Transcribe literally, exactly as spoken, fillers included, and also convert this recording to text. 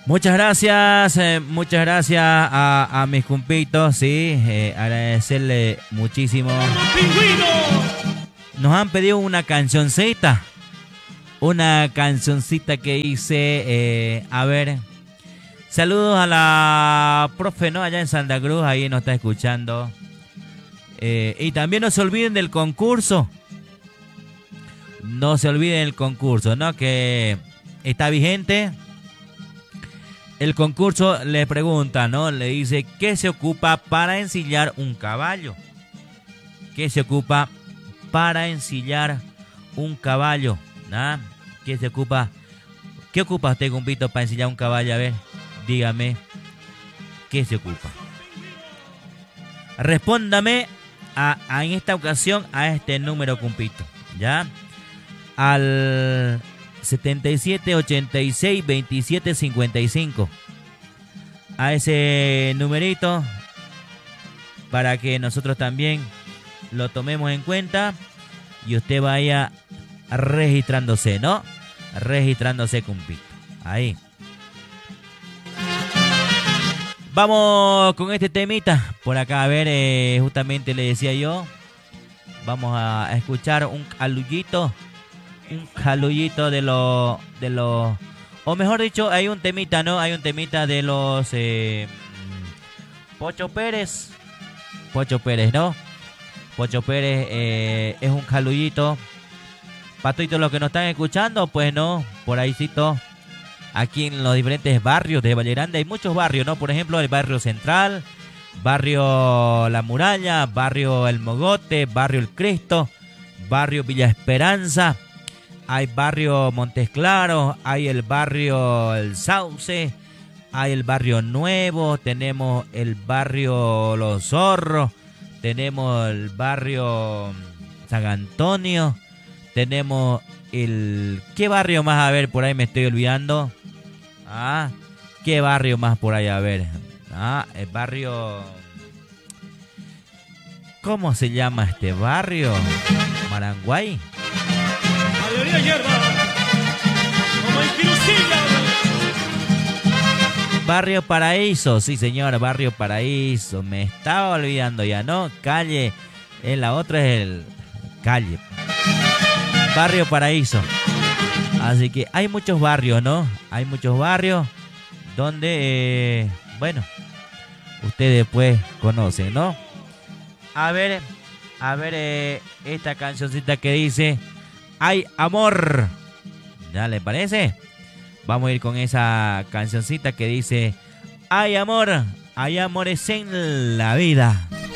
Muchas gracias, eh, muchas gracias a, a mis cumpitos, sí, eh, agradecerle muchísimo. Nos han pedido una cancioncita, una cancioncita que hice, eh, a ver, saludos a la profe, ¿no? Allá en Santa Cruz, ahí nos está escuchando. Eh, y también no se olviden del concurso, no se olviden del concurso, ¿no? Que está vigente. El concurso le pregunta, ¿no? Le dice, ¿qué se ocupa para ensillar un caballo? ¿Qué se ocupa para ensillar un caballo? ¿Ah? ¿Qué se ocupa? ¿Qué ocupa usted, cumpito, para ensillar un caballo? A ver, dígame, ¿qué se ocupa? Respóndame a, a, en esta ocasión a este número, cumpito, ¿ya? Al setenta y siete, ochenta y seis, veintisiete, cincuenta y cinco. A ese numerito, para que nosotros también lo tomemos en cuenta y usted vaya registrándose, ¿no? Registrándose, cumpito. Ahí. Vamos con este temita. Por acá, a ver, eh, justamente le decía yo, vamos a escuchar un calullito. Un calullito de los, de los, o mejor dicho, hay un temita, ¿no? Hay un temita de los eh, Pocho Pérez, Pocho Pérez, ¿no? Pocho Pérez eh, es un calullito. Para todos los que nos están escuchando, pues no, por ahícito, aquí en los diferentes barrios de Valle Grande hay muchos barrios, ¿no? Por ejemplo, el barrio Central, barrio La Muralla, barrio El Mogote, barrio El Cristo, barrio Villa Esperanza. Hay barrio Montes Claros, hay el barrio El Sauce, hay el barrio Nuevo, tenemos el barrio Los Zorros, tenemos el barrio San Antonio, tenemos el... ¿Qué barrio más? A ver, por ahí me estoy olvidando. Ah, ¿qué barrio más por ahí? A ver. Ah, el barrio... ¿Cómo se llama este barrio? Maranguay. Mayoría hierba, como el pirusilla. Barrio Paraíso, sí señor, Barrio Paraíso. Me estaba olvidando ya, ¿no? Calle, en la otra es el... Calle. Barrio Paraíso. Así que hay muchos barrios, ¿no? Hay muchos barrios donde, eh, bueno, ustedes pues conocen, ¿no? A ver, a ver eh, esta cancioncita que dice... ¡Ay, amor! ¿Ya le parece? Vamos a ir con esa cancioncita que dice... ¡Ay, amor! ¡Hay amores en la vida!